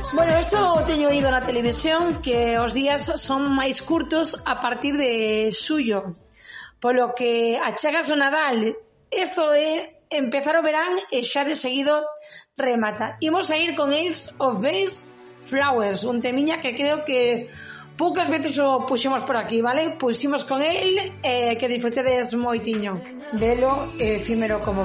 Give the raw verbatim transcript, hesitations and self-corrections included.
Bueno, isto teño ido na televisión, que os días son máis curtos a partir de xullo, polo que achegas o Nadal. Isto é empezar o verán e xa de seguido remata. Imos a ir con Ace of Base Flowers, un temiña que creo que poucas veces o puxemos por aquí, vale? Puximos con el, eh, que disfrutedes moitiño, velo efímero como